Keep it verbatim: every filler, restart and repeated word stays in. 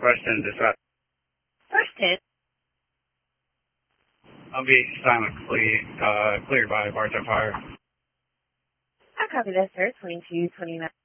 question, dispatch. Question. I'll be silently uh, cleared by Bartow Fire. I copy that, sir. twenty-two twenty-nine.